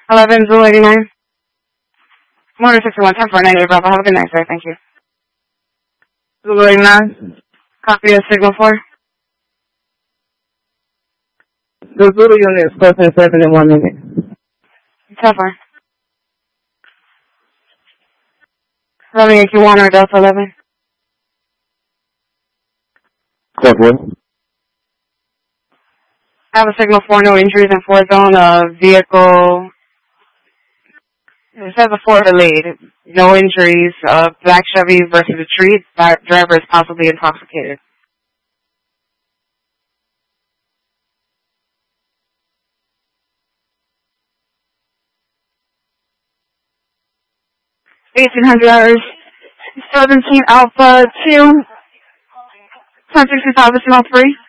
11 Zulu 89. Motor 61, 10 for 98 Bravo. Have a good night, sir. Thank you. Zulu 89. Copy of signal 4. The Zulu unit is closing 7 in 1 minute. 10 for. 11 Yankee 1 or Delta 11. 10 for. I have a signal 4, no injuries in 4 zone. Vehicle, it says a 4 delayed. No injuries. Black Chevy versus a tree. Driver is possibly intoxicated. $1,800. 17 Alpha 2. 1065 is 3.